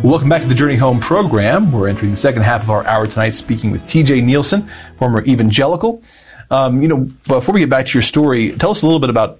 Welcome back to the Journey Home program. We're entering the second half of our hour tonight speaking with T.J. Nielsen, former evangelical. Before we get back to your story, tell us a little bit about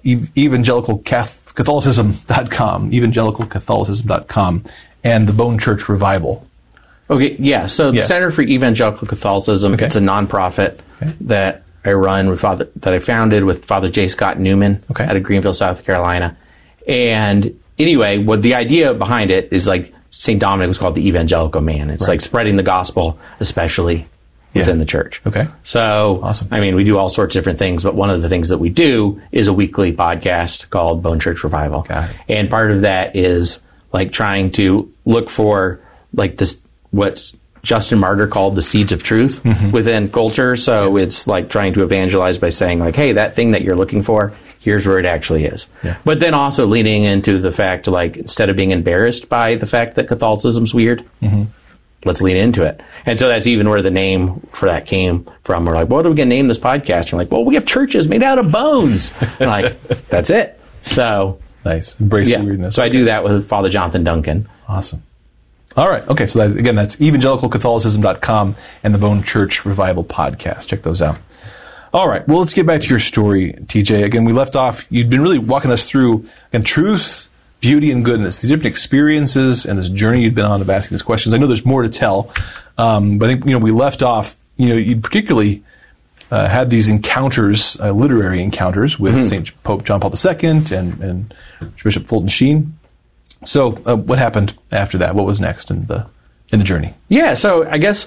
evangelicalcatholicism.com, evangelicalcatholicism.com, and the Bone Church Revival. Okay, yeah. So the Center for Evangelical Catholicism, it's a nonprofit that I run that I founded with Father J. Scott Newman out of Greenville, South Carolina. And anyway, what the idea behind it is like St. Dominic was called the evangelical man. It's like spreading the gospel, especially within the church. Okay. So, awesome. I mean, we do all sorts of different things, but one of the things that we do is a weekly podcast called Bone Church Revival. Got it. And part of that is like trying to look for like this, what's Justin Martyr called the seeds of truth within culture. So it's like trying to evangelize by saying like, hey, that thing that you're looking for, here's where it actually is. Yeah. But then also leaning into the fact, like, instead of being embarrassed by the fact that Catholicism's weird, let's lean into it. And so that's even where the name for that came from. We're like, what are we going to name this podcast? And we're like, well, we have churches made out of bones. And like, that's it. So nice. Embrace the weirdness. So I do that with Father Jonathan Duncan. Awesome. All right. Okay. So that's evangelicalcatholicism.com and the Bone Church Revival podcast. Check those out. All right. Well, let's get back to your story, TJ. Again, we left off. You'd been really walking us through truth, beauty, and goodness. These different experiences and this journey you'd been on of asking these questions. I know there's more to tell, but I think we left off. You particularly had these encounters, literary encounters with Saint Pope John Paul II and Bishop Fulton Sheen. So, what happened after that? What was next in the journey? Yeah. So I guess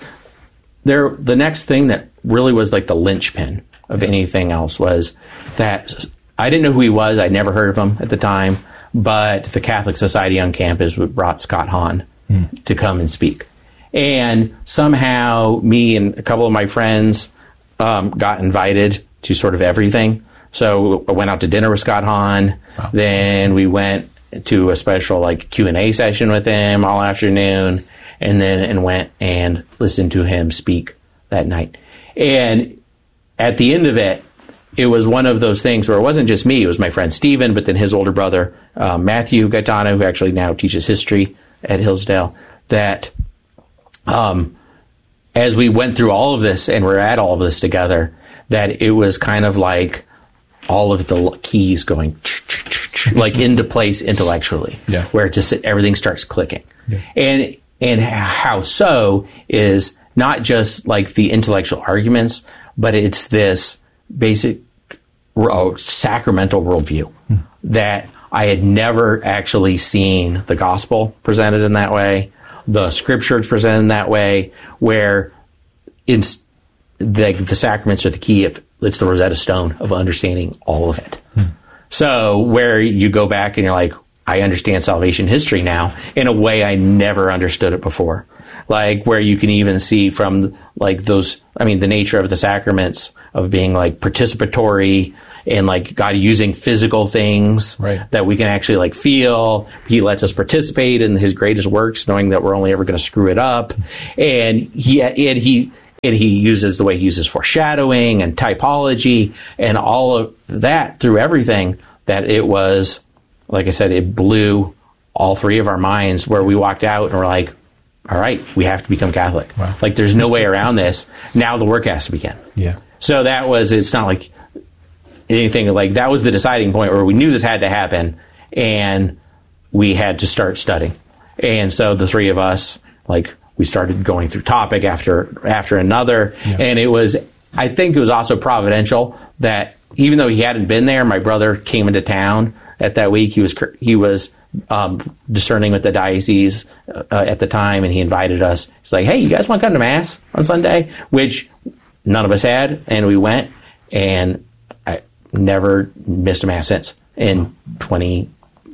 the next thing that really was like the linchpin of anything else was that I didn't know who he was. I'd never heard of him at the time, but the Catholic Society on campus brought Scott Hahn to come and speak. And somehow me and a couple of my friends got invited to sort of everything. So I went out to dinner with Scott Hahn. Wow. Then we went to a special like Q&A session with him all afternoon, and went and listened to him speak that night. And at the end of it, it was one of those things where it wasn't just me, it was my friend Stephen, but then his older brother, Matthew Gaetano, who actually now teaches history at Hillsdale, that as we went through all of this and we're at all of this together, that it was kind of like all of the keys going like into place intellectually, where it just everything starts clicking. Yeah. And how so is not just like the intellectual arguments, but it's this basic sacramental worldview that I had never actually seen the gospel presented in that way, the scriptures presented in that way, where it's the sacraments are the key. It's the Rosetta Stone of understanding all of it. So where you go back and you're like, I understand salvation history now in a way I never understood it before. Like where you can even see from like those, the nature of the sacraments of being like participatory and like God using physical things that we can actually like feel. He lets us participate in his greatest works, knowing that we're only ever going to screw it up. And he uses the way he uses foreshadowing and typology and all of that through everything, that it was, like I said, it blew all three of our minds, where we walked out and we're like, all right, we have to become Catholic. Wow. Like there's no way around this. Now the work has to begin. Yeah. So it's not like anything like that was the deciding point where we knew this had to happen and we had to start studying. And so the three of us, like, we started going through topic after another. Yeah. And I think it was also providential that even though he hadn't been there, my brother came into town that week. He was discerning with the diocese at the time, and he invited us. He's like, hey, you guys want to come to Mass on Sunday? Which none of us had, and we went, and I never missed a Mass since in 3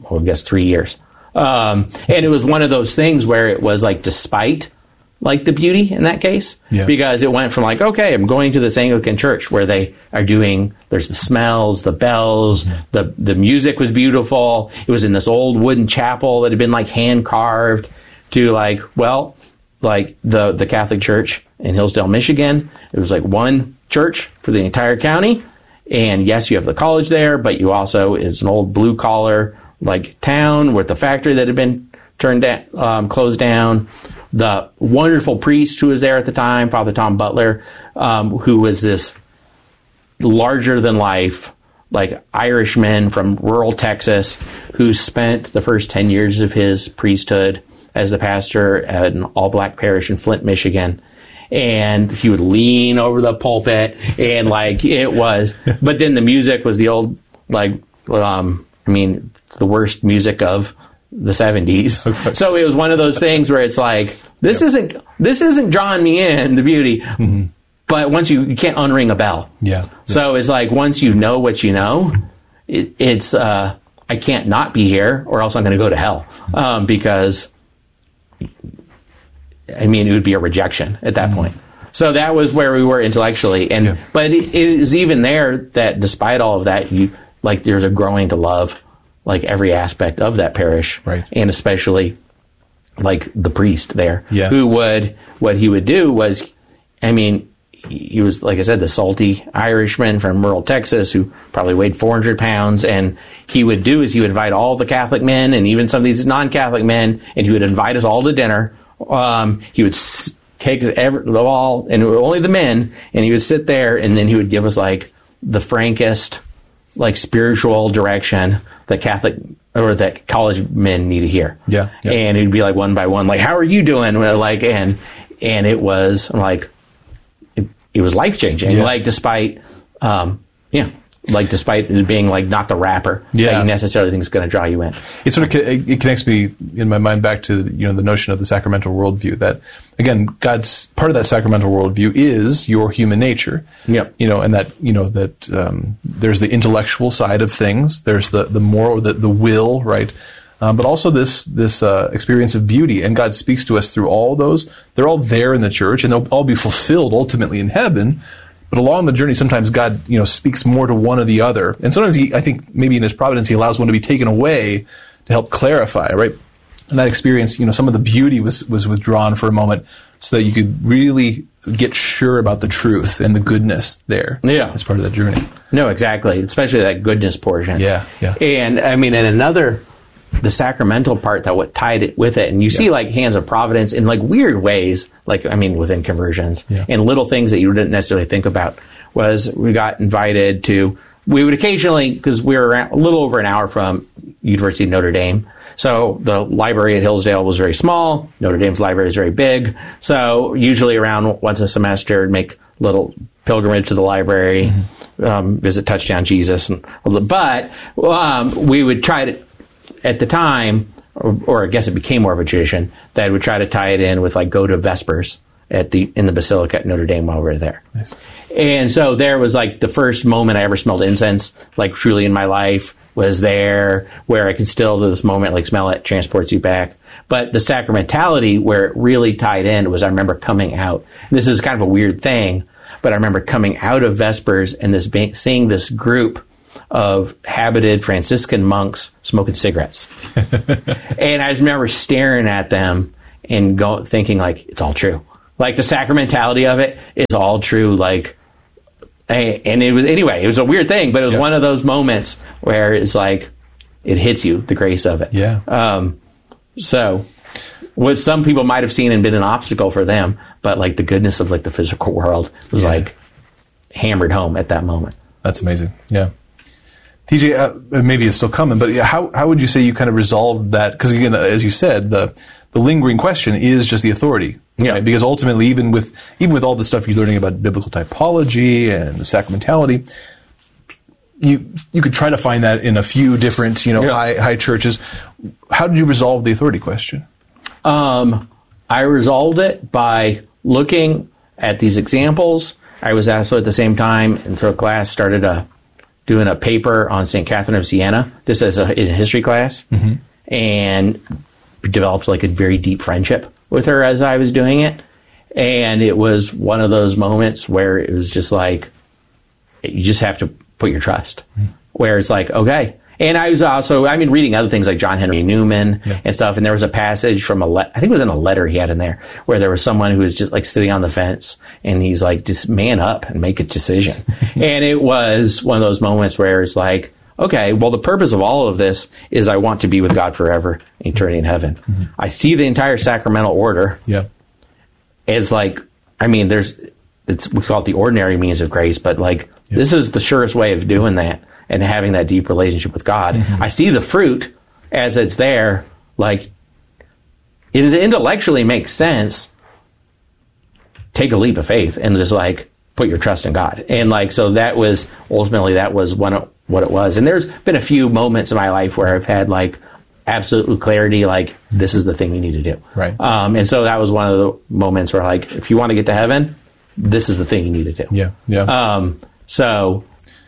years. And it was one of those things where it was like, despite like the beauty in that case, because it went from like, okay, I'm going to this Anglican church where they are there's the smells, the bells, the music was beautiful. It was in this old wooden chapel that had been like hand carved, to like, well, like the Catholic Church in Hillsdale, Michigan. It was like one church for the entire county. And yes, you have the college there, but it's an old blue collar like town with the factory that had been closed down. The wonderful priest who was there at the time, Father Tom Butler, who was this larger-than-life, like Irishman from rural Texas, who spent the first 10 years of his priesthood as the pastor at an all-black parish in Flint, Michigan. And he would lean over the pulpit, and like it was. But then the music was the old, like, the worst music of the 70s. Okay. So it was one of those things where it's like, this isn't drawing me in, the beauty. Mm-hmm. But once you can't unring a bell. Yeah. So it's like, once you know what you know, it's I can't not be here, or else I'm going to go to hell. Because it would be a rejection at that point. So that was where we were intellectually. And but it is even there that despite all of that, there's a growing to love like every aspect of that parish. Right. And especially like the priest there. Yeah. What he would do was, he was, like I said, the salty Irishman from rural Texas who probably weighed 400 pounds. And he would do is he would invite all the Catholic men and even some of these non-Catholic men, and he would invite us all to dinner. He would take all, and only the men, and he would sit there, and then he would give us like the frankest, like spiritual direction that Catholic or that college men need to hear. Yeah. And it'd be like one by one, like, how are you doing? Like, and it was like, it was life changing. Yeah. Like despite it being like not the rapper that you necessarily think is going to draw you in. It sort of it connects me in my mind back to the notion of the sacramental worldview. That again, God's part of that sacramental worldview is your human nature. Yep. And that there's the intellectual side of things. There's the moral, the will, right? But also this experience of beauty, and God speaks to us through all those. They're all there in the church, and they'll all be fulfilled ultimately in heaven. But along the journey, sometimes God, speaks more to one or the other, and sometimes I think maybe in His providence, He allows one to be taken away to help clarify, right? And that experience, some of the beauty was withdrawn for a moment, so that you could really get sure about the truth and the goodness there. Yeah, as part of that journey. No, exactly, especially that goodness portion. Yeah. And the sacramental part that what tied it with it, and you see like hands of providence in like weird ways, within conversions and little things that you didn't necessarily think about. Was we got invited to, we would occasionally, because we were a little over an hour from University of Notre Dame, so the library at Hillsdale was very small. Notre Dame's library is very big, so usually around once a semester, make little pilgrimage to the library, visit Touchdown Jesus, but we would try to. At the time, or I guess it became more of a tradition, that I would try to tie it in with like go to Vespers in the Basilica at Notre Dame while we were there. Nice. And so there was like the first moment I ever smelled incense, like truly in my life, was there, where I can still to this moment like smell it, transports you back. But the sacramentality where it really tied in was I remember coming out. And this is kind of a weird thing, but I remember coming out of Vespers and seeing this group of habited Franciscan monks smoking cigarettes. And I just remember staring at them and thinking like, it's all true. Like the sacramentality of it is all true. Like, and it was a weird thing, but it was one of those moments where it's like, it hits you, the grace of it. Yeah. So what some people might have seen and been an obstacle for them, but like the goodness of like the physical world was like hammered home at that moment. That's amazing. Yeah. TJ, maybe it's still coming, but how would you say you kind of resolved that? Because again, as you said, the lingering question is just the authority. Yeah. Right? Because ultimately, even with all the stuff you're learning about biblical typology and the sacramentality, you could try to find that in a few different high churches. How did you resolve the authority question? I resolved it by looking at these examples. I was also at the same time into a class started doing a paper on St. Catherine of Siena, just in a history class, and developed like a very deep friendship with her as I was doing it. And it was one of those moments where it was just like, you just have to put your trust, where it's like, okay. And I was also, reading other things like John Henry Newman and stuff. And there was a passage from I think it was in a letter he had in there, where there was someone who was just like sitting on the fence, and he's like, just man up and make a decision. And it was one of those moments where it's like, okay, well, the purpose of all of this is I want to be with God forever, eternity in heaven. Mm-hmm. I see the entire sacramental order as like, I mean, we call it the ordinary means of grace, but like, this is the surest way of doing that and having that deep relationship with God. Mm-hmm. I see the fruit as it's there, like, it intellectually makes sense. Take a leap of faith and just like put your trust in God. And like, so that was ultimately, that was what it was. And there's been a few moments in my life where I've had like absolute clarity, like this is the thing you need to do. Right. And so that was one of the moments where like, if you want to get to heaven, this is the thing you need to do. Yeah. Yeah. So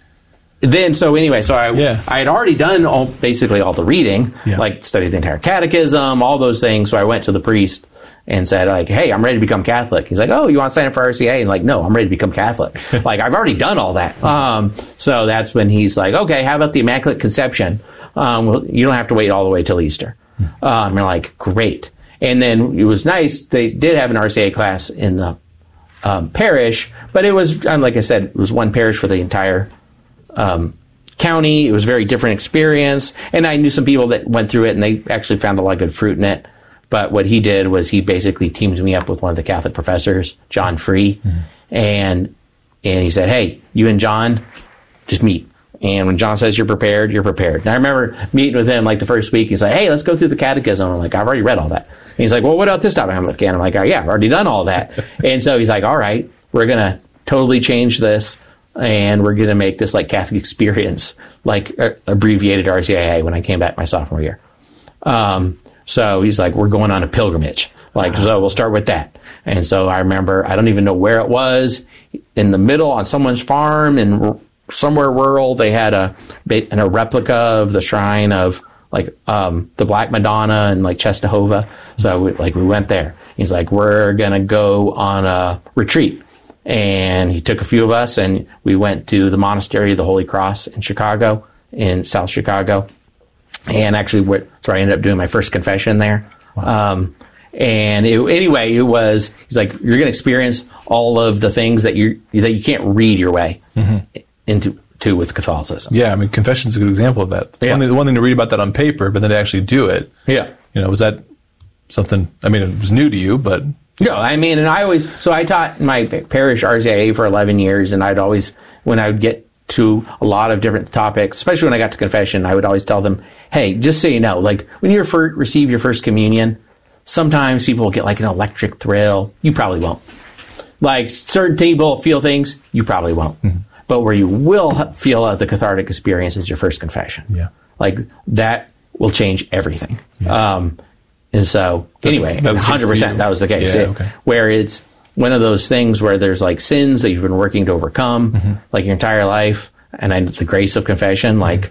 I had already done basically all the reading, like studied the entire catechism, all those things. So I went to the priest and said, like, hey, I'm ready to become Catholic. He's like, oh, you want to sign up for RCIA? And like, no, I'm ready to become Catholic. Like, I've already done all that. So that's when he's like, okay, how about the Immaculate Conception? Well, you don't have to wait all the way till Easter. And you're like, great. And then it was nice. They did have an RCIA class in the parish, but it was, like I said, it was one parish for the entire county. It was a very different experience. And I knew some people that went through it and they actually found a lot of good fruit in it. But what he did was he basically teamed me up with one of the Catholic professors, John Free, and he said, hey, you and John, just meet. And when John says you're prepared, you're prepared. And I remember meeting with him like the first week. He's like, hey, let's go through the catechism. I'm like, I've already read all that. And he's like, well, what about this topic? I'm like, oh, yeah, I've already done all that. And so he's like, all right, we're going to totally change this. And we're going to make this like Catholic experience, like abbreviated RCIA when I came back my sophomore year. So he's like, we're going on a pilgrimage. Like, so we'll start with that. And so I remember, I don't even know where it was, in the middle on someone's farm in somewhere rural. They had a replica of the shrine of like the Black Madonna and like Czestochowa. So we went there. He's like, we're going to go on a retreat. And he took a few of us and we went to the Monastery of the Holy Cross in Chicago, in South Chicago. And actually, so I ended up doing my first confession there. Wow. And it was, he's like, you're going to experience all of the things that you can't read your way into with Catholicism. Yeah, I mean, confession's a good example of that. It's one thing to read about that on paper, but then to actually do it. Yeah. Was that something, I mean, it was new to you, but... No, I mean, and I taught my parish RCIA for 11 years, and I'd always, when I would get to a lot of different topics, especially when I got to confession, I would always tell them, hey, just so you know, like when you receive your first communion, sometimes people will get like an electric thrill. You probably won't. Like certain people feel things, you probably won't. Mm-hmm. But where you will feel the cathartic experience is your first confession. Yeah. Like that will change everything. Yeah. And so anyway, 100% that was the case. Yeah, okay. Where it's one of those things where there's like sins that you've been working to overcome like your entire life, and the grace of confession, like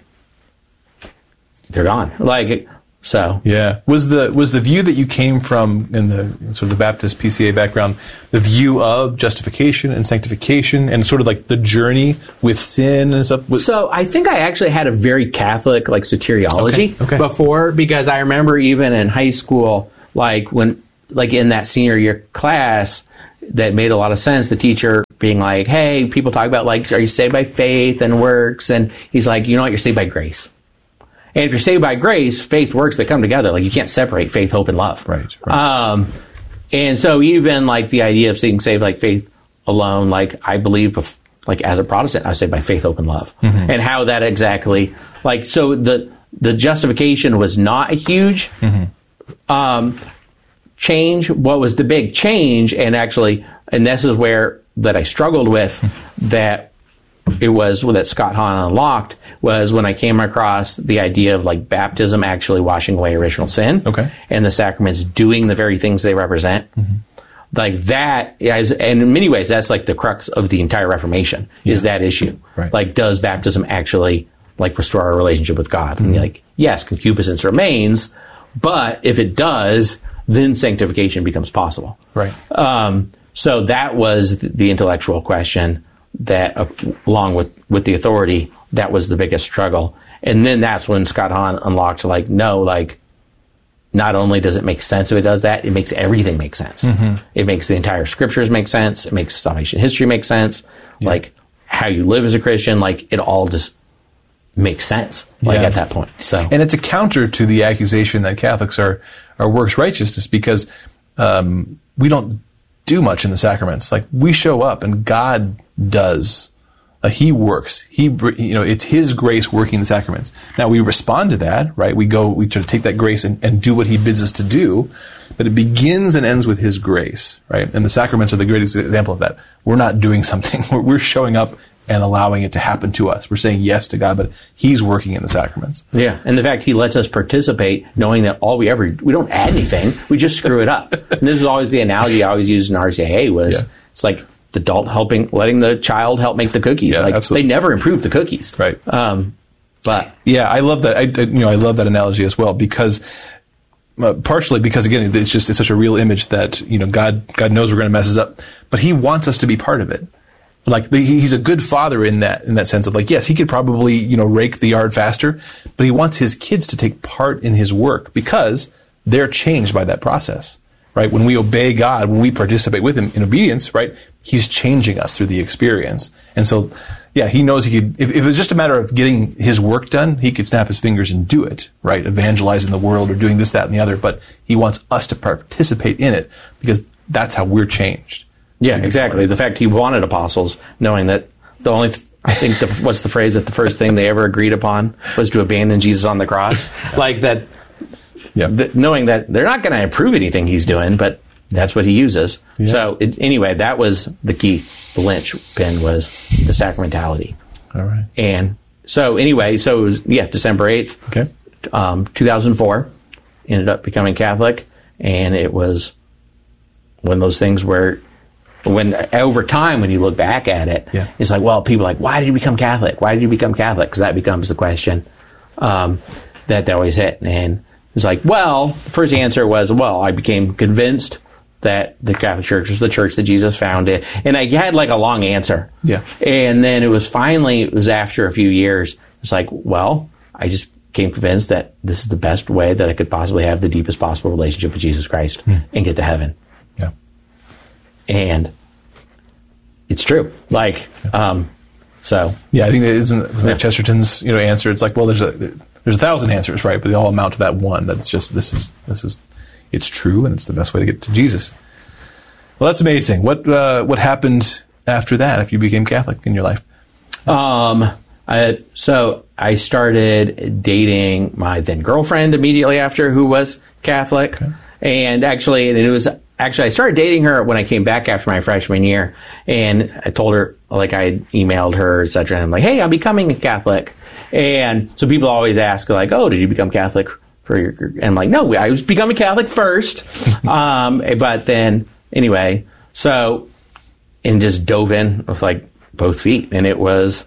they're gone. Like, so. Yeah. Was the view that you came from in the sort of the Baptist PCA background, the view of justification and sanctification and sort of like the journey with sin and stuff? So I think I actually had a very Catholic like soteriology before, because I remember even in high school, like when, like in that senior year class, that made a lot of sense. The teacher being like, hey, people talk about like, are you saved by faith and works? And he's like, you know what? You're saved by grace. And if you're saved by grace, faith, works, they come together. Like you can't separate faith, hope, and love. Right. And so even like the idea of being saved like faith alone, like I believe, like as a Protestant, I was saved by faith, hope, and love. Mm-hmm. And how that exactly, like, so the justification was not a huge change. What was the big change? And actually, and this is where that I struggled with, that it was that Scott Hahn unlocked, was when I came across the idea of like baptism actually washing away original sin, and the sacraments doing the very things they represent. Like that is, and in many ways, that's like the crux of the entire Reformation, is that issue. Right. Like, does baptism actually like restore our relationship with God? And like, yes, concupiscence remains, but if it does, then sanctification becomes possible. Right. So that was the intellectual question that, along with the authority, that was the biggest struggle. And then that's when Scott Hahn unlocked, like, no, like, not only does it make sense if it does that, it makes everything make sense. It makes the entire scriptures make sense. It makes salvation history make sense. Like, how you live as a Christian, like, it all just makes sense at that point. So, and it's a counter to the accusation that Catholics are works righteousness because we don't do much in the sacraments. Like, we show up and God does. He works. It's His grace working in the sacraments. Now, we respond to that, right? We try to take that grace and do what He bids us to do, but it begins and ends with His grace, right? And the sacraments are the greatest example of that. We're not doing something. We're showing up and allowing it to happen to us. We're saying yes to God, but He's working in the sacraments. Yeah, and the fact He lets us participate, knowing that we don't add anything, we just screw it up. And this is always the analogy I always used in RCIA was, it's like the adult letting the child help make the cookies. Yeah, they never improve the cookies. Right. But yeah, I love that. I love that analogy as well because partially because again, it's such a real image that God knows we're going to mess this up, but He wants us to be part of it. Like He's a good father in that sense of yes, He could probably rake the yard faster, but He wants His kids to take part in His work because they're changed by that process. Right? When we obey God, when we participate with Him in obedience, right? He's changing us through the experience. And so, yeah, He knows He could, if it was just a matter of getting His work done, He could snap His fingers and do it, right? Evangelizing the world or doing this, that, and the other. But He wants us to participate in it because that's how we're changed. Yeah, exactly. The fact He wanted apostles, knowing that the only, I think, what's the phrase that the first thing they ever agreed upon was to abandon Jesus on the cross? Like that. Yeah. Knowing that they're not going to improve anything He's doing, but that's what He uses. Yeah. So anyway, that was the key. The linchpin was the sacramentality. All right. And so anyway, it was December 8th, okay. 2004. Ended up becoming Catholic, and it was one of those things where when over time, when you look back at it, it's like, well, people are like, why did you become Catholic? Why did you become Catholic? Because that becomes the question that they always hit. And it's like, well, the first answer was, I became convinced that the Catholic Church was the church that Jesus founded. And I had a long answer. Yeah. And then it was after a few years, it's like, well, I just became convinced that this is the best way that I could possibly have the deepest possible relationship with Jesus Christ and get to heaven. Yeah. And it's true. So. Yeah, I think that Chesterton's, answer. It's like, well, there's 1,000 answers, right? But they all amount to that one. That's just it's true, and it's the best way to get to Jesus. Well, that's amazing. What happened after that? If you became Catholic in your life? So I started dating my then girlfriend immediately after, who was Catholic, and I started dating her when I came back after my freshman year, and I told her, I had emailed her, etc., and I'm like, hey, I'm becoming a Catholic. And so people always ask, oh, did you become Catholic for your... And I'm like, no, I was becoming Catholic first. But then, anyway, and just dove in with, both feet. And it was,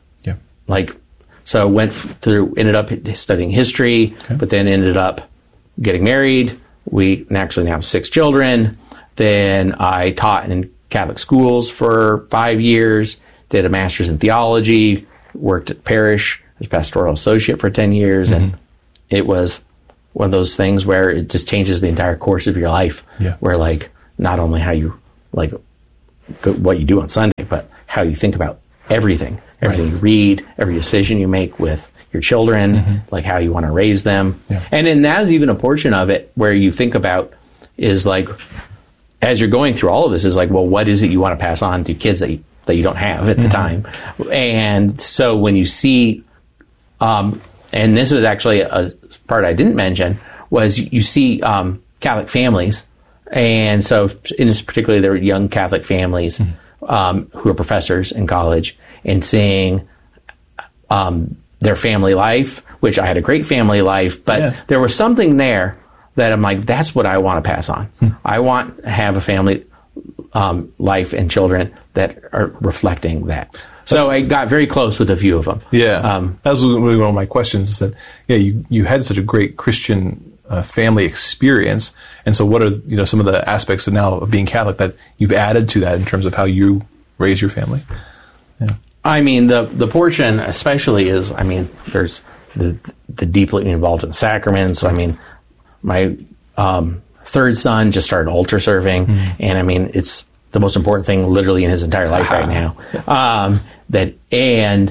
so ended up studying history, but then ended up getting married. We actually now have 6 children. Then I taught in Catholic schools for 5 years, did a master's in theology, worked at parish as pastoral associate for 10 years, and it was one of those things where it just changes the entire course of your life, where not only how you what you do on Sunday, but how you think about everything you read, every decision you make with your children, how you want to raise them. And then that's even a portion of it where you think about is as you're going through all of this is well, what is it you want to pass on to kids that you don't have at the time? And so when you see, and this was actually a part I didn't mention, was you see Catholic families, and so in this particularly there were young Catholic families who are professors in college, and seeing their family life, which I had a great family life, but there was something there that I'm like, that's what I want to pass on. I want to have a family life and children that are reflecting that. So I got very close with a few of them. Yeah, that was really one of my questions. Is that you had such a great Christian family experience, and so what are some of the aspects of being Catholic that you've added to that in terms of how you raise your family? Yeah. I mean, the portion especially is, there's the deeply involved in the sacraments. My third son just started altar serving, and but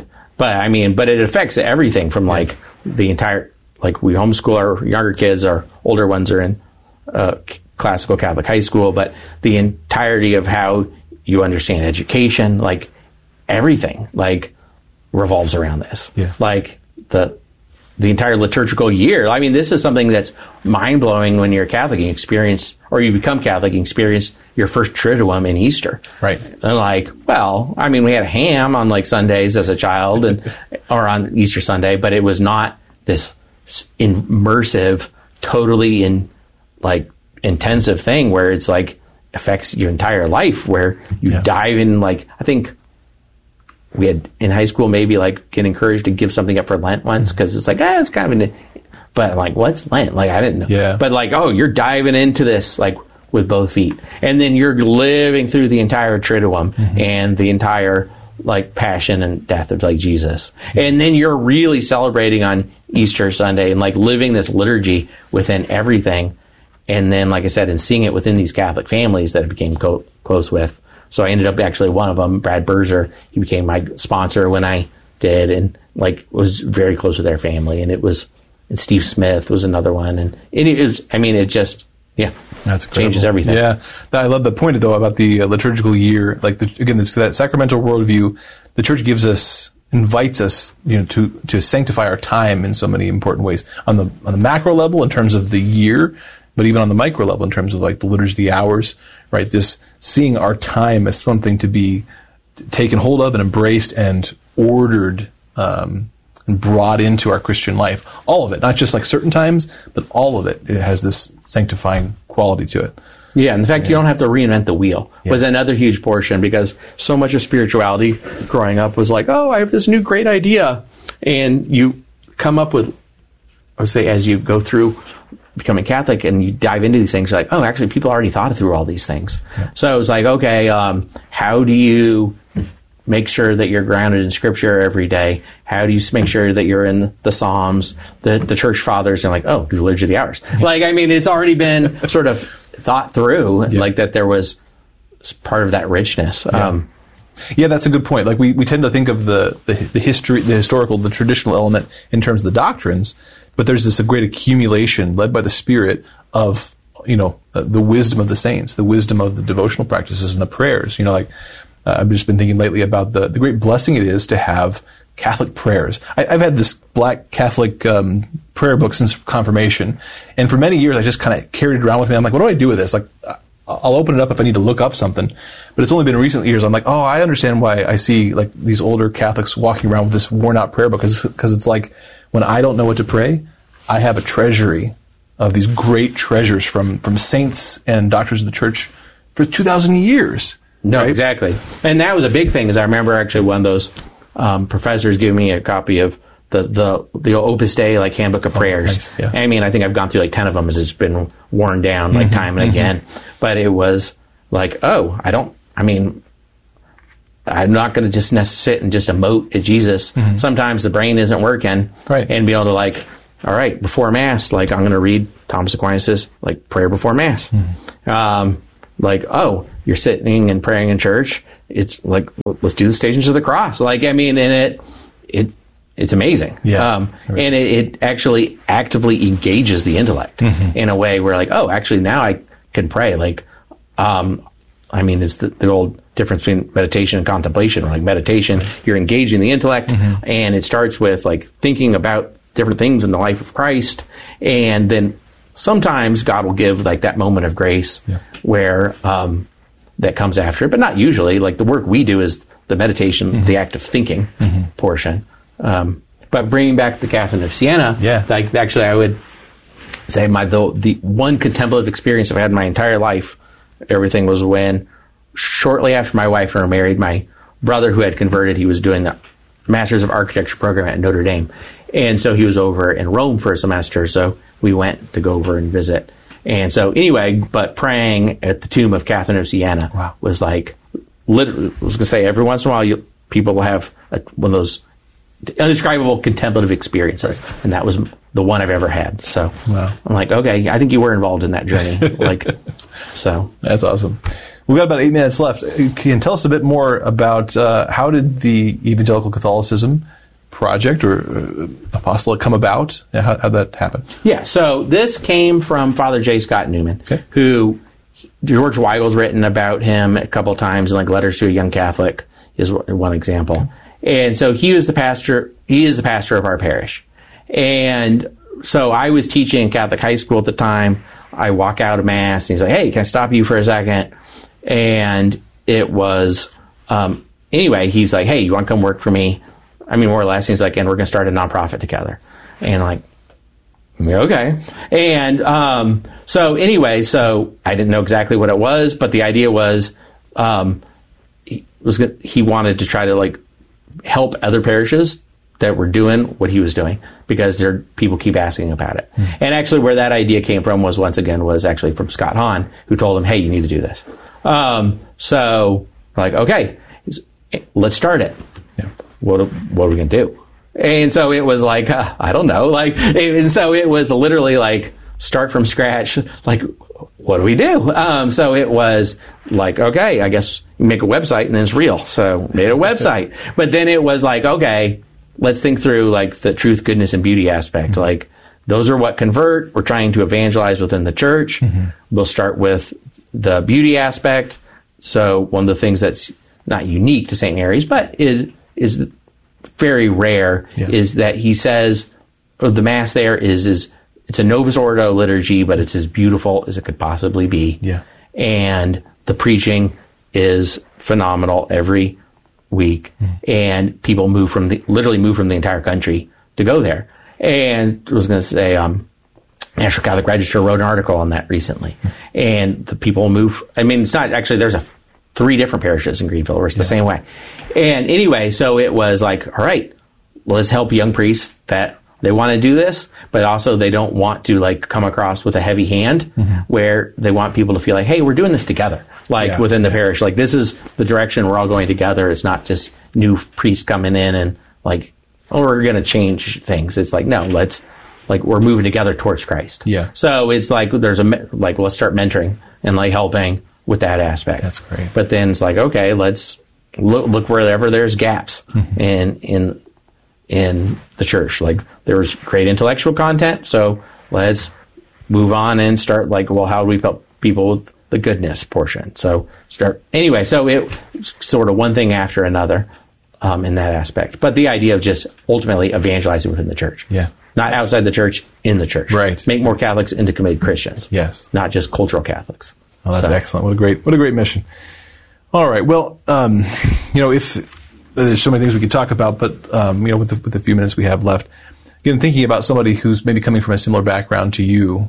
But it affects everything from like the entire, like we homeschool our younger kids, our older ones are in classical Catholic high school, but the entirety of how you understand education, like everything, like revolves around this. Yeah. Like the entire liturgical year. I mean, this is something that's mind-blowing when you're Catholic and experience, or you become Catholic and experience your first Triduum in Easter. Right. And like, well, I mean, we had a ham on like Sundays as a child or on Easter Sunday, but it was not this immersive, totally intensive thing where it's like affects your entire life, where you dive in. Like, I think we had in high school maybe like get encouraged to give something up for Lent once because it's like, it's kind of but I'm like, what's Lent? Like, I didn't know. Yeah. But like, you're diving into this like with both feet, and then you're living through the entire Triduum and the entire like passion and death of like Jesus, and then you're really celebrating on Easter Sunday and like living this liturgy within everything. And then, like I said, and seeing it within these Catholic families that I became close with. So I ended up actually one of them, Brad Berger, he became my sponsor when I did, and like was very close with their family. And Steve Smith was another one. And it was, I mean, it just, that's changes everything. Yeah. I love the point, though, about the liturgical year. Like, that sacramental worldview, the Church invites us, to sanctify our time in so many important ways. On the macro level, in terms of the year, but even on the micro level, in terms of like the liturgy, the hours, right? This seeing our time as something to be taken hold of and embraced and ordered, and brought into our Christian life. All of it, not just like certain times, but all of it. It has this sanctifying quality to it. Yeah, and the fact you don't have to reinvent the wheel was another huge portion, because so much of spirituality growing up was like, I have this new great idea. And you come up with, I would say, as you go through becoming Catholic and you dive into these things, you're like, actually, people already thought through all these things. Yeah. So it was like, okay, how do you make sure that you're grounded in Scripture every day? How do you make sure that you're in the Psalms, the Church Fathers, and like, do the Liturgy of the Hours? Like, I mean, it's already been sort of thought through, like that there was part of that richness. Yeah, that's a good point. Like we tend to think of the history, the historical, the traditional element in terms of the doctrines, but there's this great accumulation led by the Spirit of, the wisdom of the saints, the wisdom of the devotional practices and the prayers. I've just been thinking lately about the great blessing it is to have Catholic prayers. I've had this black Catholic prayer book since confirmation, and for many years I just kind of carried it around with me. I'm like, what do I do with this? Like, I'll open it up if I need to look up something, but it's only been in recent years I'm like, I understand why I see like these older Catholics walking around with this worn out prayer book, because it's like when I don't know what to pray, I have a treasury of these great treasures from saints and doctors of the Church for 2,000 years. No, right? Exactly. And that was a big thing, is I remember actually one of those professors giving me a copy of the Opus Dei, like Handbook of Prayers. Nice. Yeah. I mean, I think I've gone through like 10 of them as it's been worn down like time and again. But it was like, I'm not going to just sit and just emote at Jesus. Sometimes the brain isn't working, right? And be able to like, all right, before Mass, like I'm going to read Thomas Aquinas' like prayer before Mass. Like, you're sitting and praying in church. It's like, let's do the Stations of the Cross. Like, I mean, and it's amazing. Yeah. And it actually actively engages the intellect in a way where like, actually now I can pray. Like, it's the old difference between meditation and contemplation. Like meditation, you're engaging the intellect, and it starts with like thinking about different things in the life of Christ. And then sometimes God will give like that moment of grace where that comes after it, but not usually. Like the work we do is the meditation, the act of thinking portion. But bringing back the Catherine of Siena, like actually I would say the one contemplative experience I've had in my entire life, everything was when shortly after my wife and I were married, my brother who had converted, he was doing the Masters of Architecture program at Notre Dame. And so he was over in Rome for a semester, so we went to go over and visit. And so anyway, but praying at the tomb of Catherine of Siena was like, literally, I was going to say, every once in a while people will have one of those indescribable contemplative experiences, and that was the one I've ever had. So I'm like, okay, I think you were involved in that journey. So that's awesome. We've got about 8 minutes left. Can you tell us a bit more about how did the evangelical Catholicism project or apostolate come about? How'd that happen? Yeah, so this came from Father J. Scott Newman, who George Weigel's written about him a couple of times in like Letters to a Young Catholic is one example. And so he is the pastor of our parish. And so I was teaching in Catholic high school at the time. I walk out of Mass and he's like, hey, can I stop you for a second? And it was, anyway, he's like, hey, you want to come work for me? I mean, more or less, he's like, and we're going to start a nonprofit together. And I'm like, okay. And so anyway, so I didn't know exactly what it was, but the idea was he wanted to try to like help other parishes that were doing what he was doing because people keep asking about it. And actually where that idea came from was actually from Scott Hahn, who told him, hey, you need to do this. So we're like, okay, let's start it. Yeah. What are we going to do? And so it was like, I don't know. And so it was literally like start from scratch. Like, what do we do? So it was like, okay, I guess you make a website and then it's real. So made a website. But then it was like, okay, let's think through like the truth, goodness, and beauty aspect. Like those are what convert. We're trying to evangelize within the church. We'll start with the beauty aspect. So one of the things that's not unique to St. Mary's, but is very rare, is that he says the Mass there is it's a Novus Ordo liturgy, but it's as beautiful as it could possibly be. Yeah. And the preaching is phenomenal every week. And people literally move from the entire country to go there. And I was going to say, National Catholic Register wrote an article on that recently. And the people move, I mean, it's not actually, there's 3 different parishes in Greenville where it's the same way. And anyway, so it was like, all right, let's help young priests that they want to do this, but also they don't want to like come across with a heavy hand where they want people to feel like, hey, we're doing this together, like within the parish. Like this is the direction we're all going together. It's not just new priests coming in and like, oh, we're going to change things. It's like, no, we're moving together towards Christ. Yeah. So it's like, let's start mentoring and like helping with that aspect. That's great. But then it's like, okay, let's look wherever there's gaps in the church. Like there was great intellectual content, so let's move on and start like, well, how do we help people with the goodness portion? So anyway, so it sort of one thing after another in that aspect. But the idea of just ultimately evangelizing within the church. Yeah. Not outside the church, in the church. Right. Make more Catholics into committed Christians. Yes. Not just cultural Catholics. Oh, that's excellent. What a great mission. All right. Well, if there's so many things we could talk about, but with the few minutes we have left, again, thinking about somebody who's maybe coming from a similar background to you,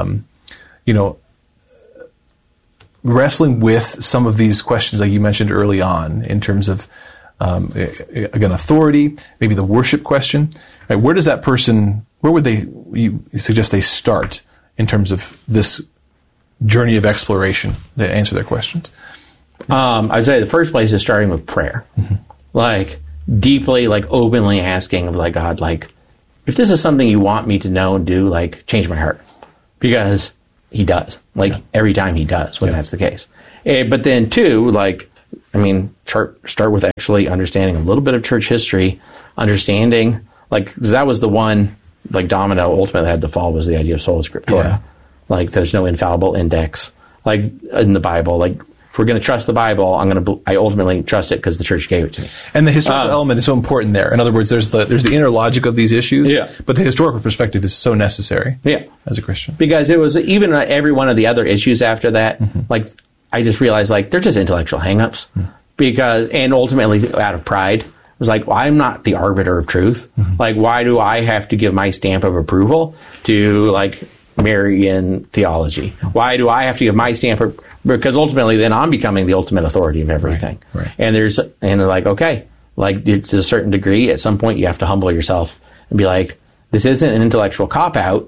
wrestling with some of these questions like you mentioned early on in terms of again, authority, maybe the worship question. Right, where would you suggest they start in terms of this journey of exploration to answer their questions? I'd say the first place is starting with prayer. Like deeply, like openly asking of like God, like if this is something you want me to know and do, like change my heart, because he does, like every time he does when that's the case. But then 2, like, I mean, start with actually understanding a little bit of church history, understanding, like, 'cause that was the one, like, domino ultimately had to fall, was the idea of sola scriptura. Yeah. Like, there's no infallible index, like, in the Bible. Like, if we're going to trust the Bible, I ultimately trust it because the church gave it to me. And the historical element is so important there. In other words, there's the inner logic of these issues, but the historical perspective is so necessary as a Christian. Because it was, even every one of the other issues after that, like, I just realized, like, they're just intellectual hang-ups. And ultimately, out of pride, it was like, well, I'm not the arbiter of truth. Like, why do I have to give my stamp of approval to, like, Marian theology? Why do I have to give my stamp of, because ultimately then I'm becoming the ultimate authority of everything. Right. And they're like, okay, like to a certain degree, at some point you have to humble yourself and be like, this isn't an intellectual cop-out.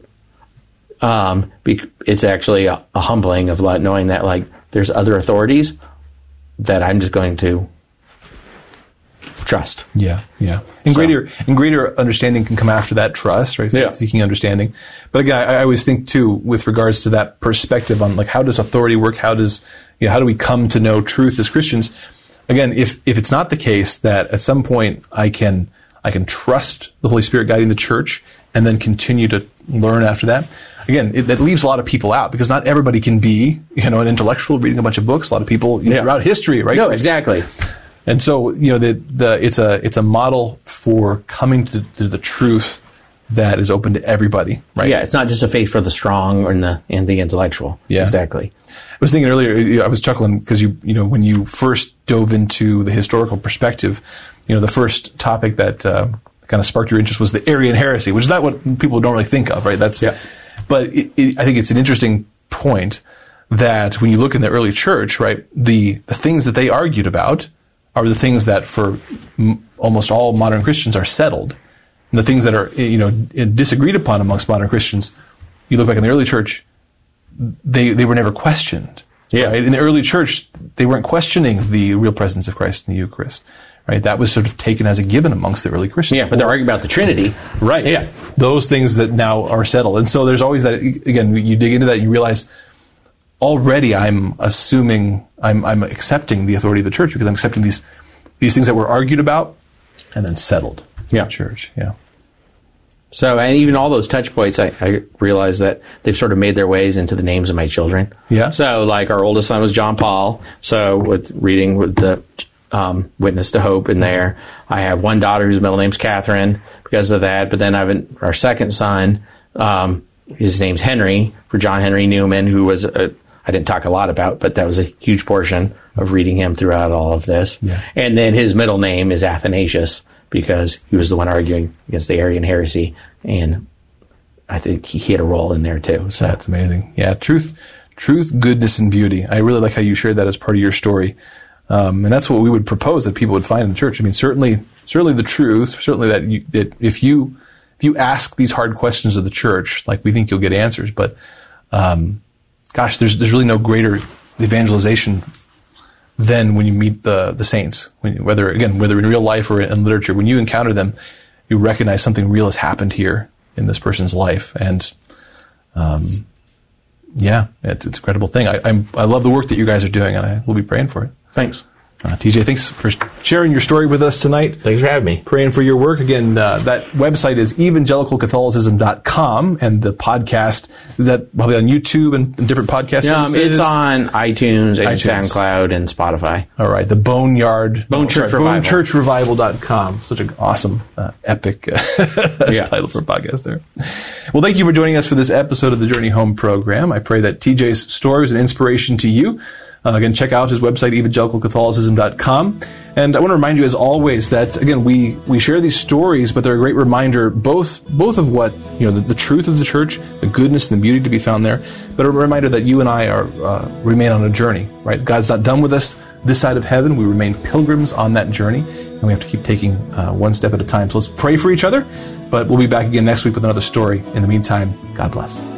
It's actually a humbling of knowing that, like, there's other authorities that I'm just going to trust. Yeah. And greater understanding can come after that trust, right? Yeah. Seeking understanding. But again, I always think too, with regards to that perspective on, like, how does authority work? How do we come to know truth as Christians? Again, if it's not the case that at some point I can I can trust the Holy Spirit guiding the church and then continue to learn after that. Again, that leaves a lot of people out because not everybody can be, an intellectual reading a bunch of books. A lot of people throughout history, right? No, exactly. And so, it's a model for coming to the truth that is open to everybody, right? Yeah, it's not just a faith for the strong and the intellectual. Yeah, exactly. I was thinking earlier, I was chuckling because when you first dove into the historical perspective, the first topic that kind of sparked your interest was the Arian heresy, which is not what people normally think of, right? But I think it's an interesting point that when you look in the early church, right, the things that they argued about are the things that for almost all modern Christians are settled. And the things that are, disagreed upon amongst modern Christians, you look back in the early church, they were never questioned. Yeah. Right? In the early church, they weren't questioning the real presence of Christ in the Eucharist. Right? That was sort of taken as a given amongst the early Christians. Yeah, but they're arguing about the Trinity. Right. Yeah. Those things that now are settled. And so there's always that, again, you dig into that and you realize already I'm accepting the authority of the church because I'm accepting these things that were argued about and then settled in the church. Yeah. So, and even all those touch points, I realize that they've sort of made their ways into the names of my children. Yeah. So, like, our oldest son was John Paul. So, with reading with the Witness to Hope in there. I have one daughter whose middle name's Catherine because of that. But then I have our second son, his name's Henry, for John Henry Newman, who was, I didn't talk a lot about, but that was a huge portion of reading him throughout all of this. Yeah. And then his middle name is Athanasius because he was the one arguing against the Arian heresy. And I think he had a role in there too. So that's amazing. Yeah. Truth, goodness, and beauty. I really like how you shared that as part of your story. And that's what we would propose that people would find in the church. I mean, certainly the truth, certainly that if you ask these hard questions of the church, like we think you'll get answers. But, there's really no greater evangelization than when you meet the saints. Whether in real life or in literature, when you encounter them, you recognize something real has happened here in this person's life. And, it's an incredible thing. I love the work that you guys are doing, and I will be praying for it. Thanks. TJ, thanks for sharing your story with us tonight. Thanks for having me. Praying for your work. Again, that website is evangelicalcatholicism.com, and the podcast, is that probably on YouTube and different podcast services? It's on iTunes and SoundCloud and Spotify. All right. The Bone Church Revival. BoneChurchRevival.com. Such an awesome, epic title for a podcast there. Well, thank you for joining us for this episode of the Journey Home program. I pray that TJ's story is an inspiration to you. Again, check out his website, evangelicalcatholicism.com. And I want to remind you, as always, that, again, we share these stories, but they're a great reminder both of what, the truth of the church, the goodness and the beauty to be found there, but a reminder that you and I remain on a journey, right? God's not done with us this side of heaven. We remain pilgrims on that journey, and we have to keep taking one step at a time. So let's pray for each other, but we'll be back again next week with another story. In the meantime, God bless.